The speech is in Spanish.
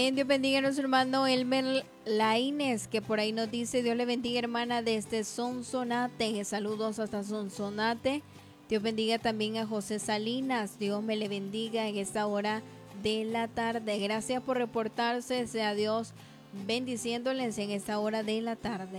Dios bendiga a nuestro hermano Elmer Laínez, que por ahí nos dice: Dios le bendiga, hermana, desde Sonsonate. Saludos hasta Sonsonate. Dios bendiga también a José Salinas. Dios me le bendiga en esta hora de la tarde. Gracias por reportarse. Sea Dios bendiciéndoles en esta hora de la tarde.